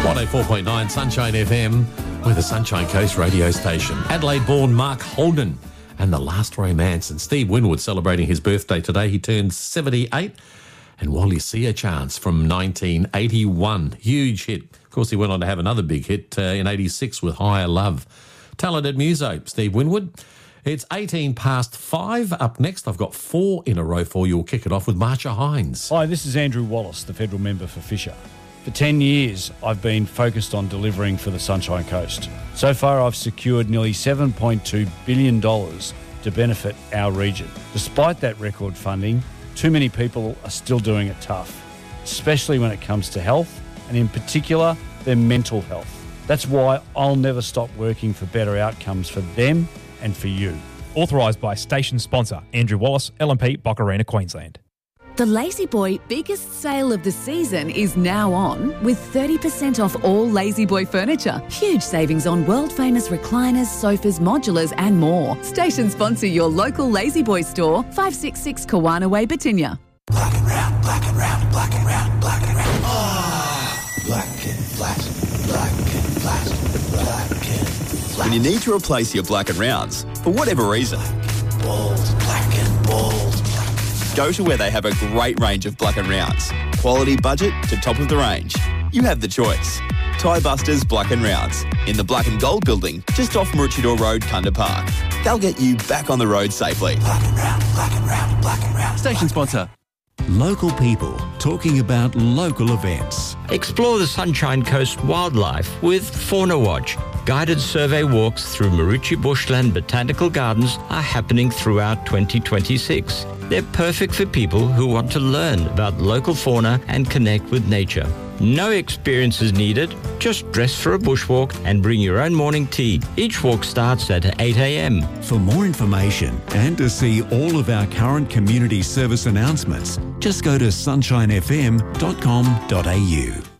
104.9 Sunshine FM with the Sunshine Coast radio station. Adelaide-born Mark Holden and The Last Romance. And Steve Winwood celebrating his birthday today. He turned 78. And While You See a Chance from 1981. Huge hit. Of course, he went on to have another big hit in 86 with Higher Love. Talented muso, Steve Winwood. It's 18 past 5. Up next, I've got 4 in a row for you. We'll kick it off with Marsha Hines. Hi, this is Andrew Wallace, the federal member for Fisher. For 10 years, I've been focused on delivering for the Sunshine Coast. So far, I've secured nearly $7.2 billion to benefit our region. Despite that record funding, too many people are still doing it tough, especially when it comes to health, and in particular, their mental health. That's why I'll never stop working for better outcomes for them and for you. Authorised by station sponsor Andrew Wallace, LNP, Boccarina, Queensland. The La-Z-Boy biggest sale of the season is now on with 30% off all La-Z-Boy furniture. Huge savings on world-famous recliners, sofas, modulars and more. Station sponsor your local La-Z-Boy store, 566 Kawana Way, Batinia. Black and round, black and round, black and round, black and round. Ah, black and flat, black and flat, black and flat. When you need to replace your black and rounds, for whatever reason, Bold, black and bold. go to where they have a great range of black and rounds. Quality budget to top of the range. You have the choice. Tie Busters Black and Rounds in the Black and Gold building just off Maroochydore Road, Kunda Park. They'll get you back on the road safely. Black and round, black and round, black and round. Station sponsor. Local people talking about local events. Explore the Sunshine Coast wildlife with Fauna Watch. Guided survey walks through Maroochy Bushland Botanical Gardens are happening throughout 2026. They're perfect for people who want to learn about local fauna and connect with nature. No experience is needed. Just dress for a bushwalk and bring your own morning tea. Each walk starts at 8 a.m. For more information and to see all of our current community service announcements, just go to sunshinefm.com.au.